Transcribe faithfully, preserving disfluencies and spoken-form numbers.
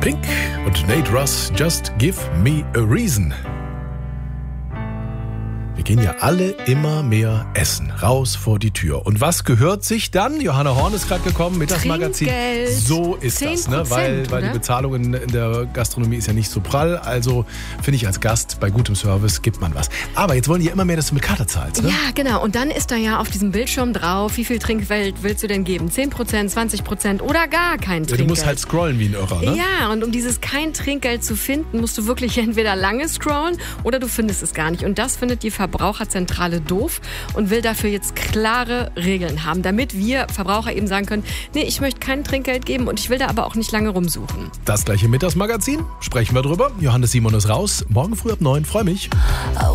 Pink und Nate Russ, Just Give Me a Reason. Wir gehen ja alle immer mehr essen, raus vor die Tür. Und was gehört sich dann? Johanna Horn ist gerade gekommen mit das Magazin. So ist das, ne? weil, weil die Bezahlung in, in der Gastronomie ist ja nicht so prall. Also finde ich, als Gast bei gutem Service gibt man was. Aber jetzt wollen die ja immer mehr, dass du mit Karte zahlst. Ne? Ja, genau. Und dann ist da ja auf diesem Bildschirm drauf, wie viel Trinkgeld willst du denn geben? zehn Prozent, zwanzig Prozent oder gar kein Trinkgeld. Ja, du musst halt scrollen wie ein Irrer, ne? Ja, und um dieses kein Trinkgeld zu finden, musst du wirklich entweder lange scrollen oder du findest es gar nicht. Und das findet die Verbraucherzentrale doof und will dafür jetzt klare Regeln haben, damit wir Verbraucher eben sagen können, nee, ich möchte kein Trinkgeld geben und ich will da aber auch nicht lange rumsuchen. Das gleiche Mittagsmagazin, sprechen wir drüber. Johannes Simon ist raus, morgen früh ab neun, freue mich.